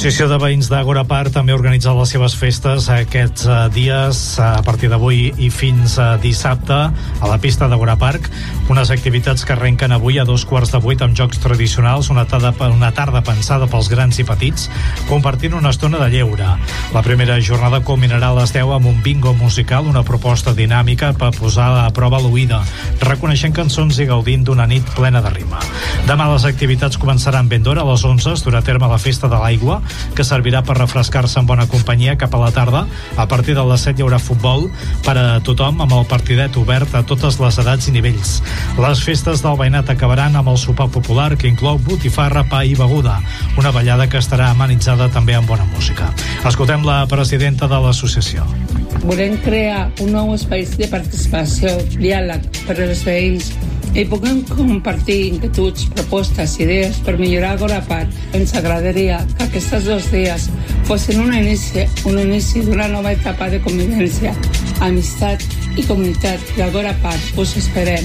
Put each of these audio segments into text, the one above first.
L'Associació de Veïns d'Àgora Park també ha organitzat les seves festes aquests dies, a partir d'avui i fins dissabte, a la pista d'Àgora Park. Unes activitats que arrenquen avui a 7:45 amb jocs tradicionals, una tarda pensada pels grans i petits, compartint una estona de lleure. La primera jornada culminarà a les 10 amb un bingo musical, una proposta dinàmica per posar a prova l'oïda, reconeixent cançons i gaudint d'una nit plena de rima. Demà les activitats començaran ben d'hora, a les 11 es durà a terme la Festa de l'Aigua, que servirà per refrescar-se en bona companyia. Cap a la tarda, a partir de les 7 hi haurà futbol per a tothom, amb el partidet obert a totes les edats i nivells. Les festes del veïnat acabaran amb el sopar popular, que inclou botifarra, pa i beguda, una ballada que estarà amenitzada també amb bona música. Escoltem la presidenta de l'associació. Volem crear un nou espai de participació, diàleg per als veïns, i puguem compartir inquietuds, propostes, idees per millorar Àgora Park. Ens agradaria que aquests 2 dies fossin un inici d'una nova etapa de convivència, amistat i comunitat. I Àgora Park us esperem.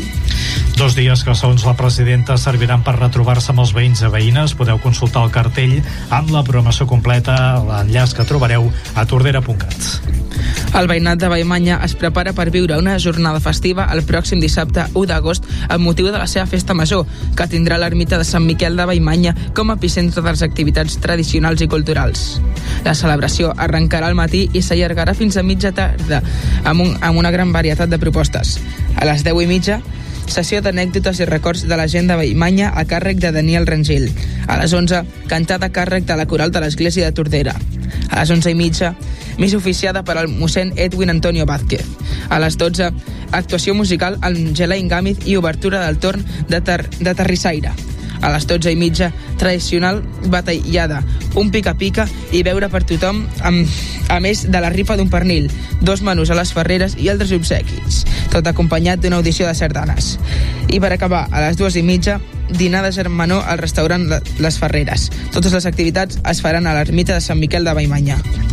2 dies que, segons la presidenta, serviran per retrobar-se amb els veïns i veïnes. Podeu consultar el cartell amb la programació completa, l'enllaç que trobareu a tordera.cat. El veïnat de Vallmanya es prepara per viure una jornada festiva el pròxim dissabte 1 d'agost amb motiu de la seva festa major, que tindrà l'ermita de Sant Miquel de Vallmanya com a epicentre de les activitats tradicionals i culturals. La celebració arrencarà al matí i s'allargarà fins a mitja tarda amb una gran varietat de propostes. A les 10:30, sessió d'anècdotes i records de la gent de Vallmanya a càrrec de Daniel Rangel. A les 11, cantada a càrrec de la coral de l'església de Tordera. A les 11:30, missa oficiada per al mossèn Edwin Antonio Vázquez. A les 12, actuació musical amb Gelaine Gámez i obertura del torn de Terrissaire. A les 12:30, tradicional batallada, un pica-pica i beure per tothom, a més de la rifa d'un pernil, 2 menús a les Ferreres i altres obsequis, tot acompanyat d'una audició de sardanes. I per acabar, a les 2:30, dinar de germanor al restaurant Les Ferreres. Totes les activitats es faran a l'ermita de Sant Miquel de Vallmanya.